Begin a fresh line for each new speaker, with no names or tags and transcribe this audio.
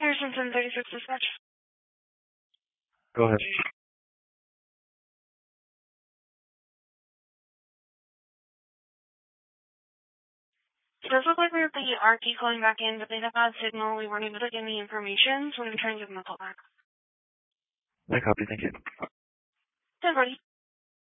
Harrison 1036 dispatch.
Go ahead.
It does look like we have the RT calling back in, but they have bad signal. We weren't able to get any information, so I'm going to try and give them a call back.
I copy, thank you.
1040.